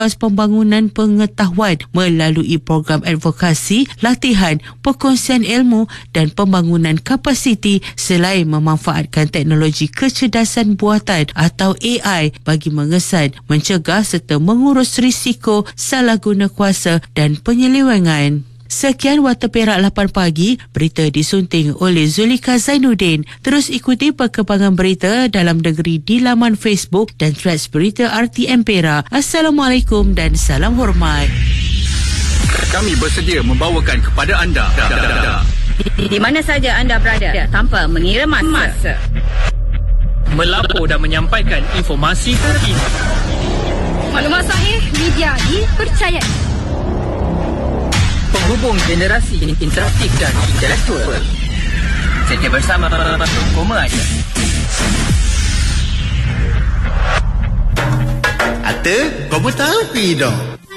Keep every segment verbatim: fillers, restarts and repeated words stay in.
pembangunan pengetahuan melalui program advokasi, latihan, perkongsian ilmu dan pembangunan kapasiti selain memanfaatkan teknologi kecerdasan buatan atau A I bagi mengesan, mencegah serta mengurus risiko salah guna kuasa dan penyelewengan. Sekian Warta Perak lapan pagi, berita disunting oleh Zulika Zainuddin. Terus ikuti perkembangan berita dalam negeri di laman Facebook dan threads berita R T M Perak. Assalamualaikum dan salam hormat. Kami bersedia membawakan kepada anda di, di mana saja anda berada tanpa mengira masa. masa. Melapor dan menyampaikan informasi terkini. Maklumat sahih, media dipercayai. Penghubung generasi interaktif dan intelektual. Setia bersama Koma aja. Ate, kau tahu dah?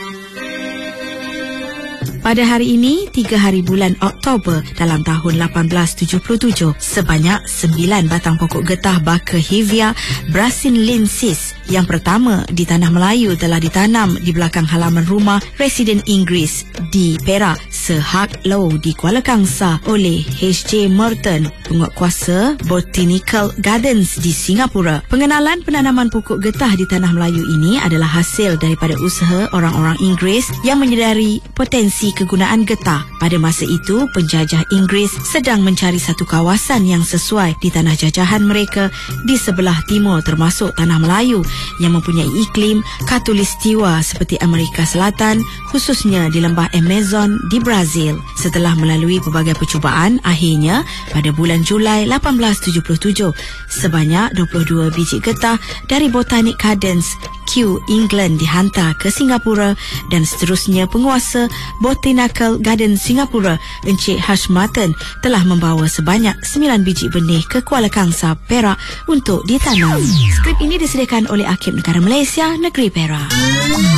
Pada hari ini, tiga hari bulan Oktober dalam tahun lapan belas tujuh puluh tujuh, sebanyak sembilan batang pokok getah baka Hevia brasiliensis yang pertama di Tanah Melayu telah ditanam di belakang halaman rumah Residen Inggeris di Perak, Sehak Low di Kuala Kangsar oleh H J Merton, penguatkuasa Botanical Gardens di Singapura. Pengenalan penanaman pokok getah di Tanah Melayu ini adalah hasil daripada usaha orang-orang Inggeris yang menyedari potensi kegunaan getah. Pada masa itu, penjajah Inggeris sedang mencari satu kawasan yang sesuai di tanah jajahan mereka di sebelah timur termasuk Tanah Melayu yang mempunyai iklim khatulistiwa seperti Amerika Selatan, khususnya di lembah Amazon di Brazil. Setelah melalui pelbagai percubaan, akhirnya pada bulan Julai lapan belas tujuh puluh tujuh, sebanyak dua puluh dua biji getah dari Botanic Gardens Kew, England dihantar ke Singapura dan seterusnya penguasa Botanical Garden Singapura, Encik Hash Martin, telah membawa sebanyak sembilan biji benih ke Kuala Kangsar, Perak untuk ditanam. Skrip ini disediakan oleh Akib Negara Malaysia, Negeri Perak.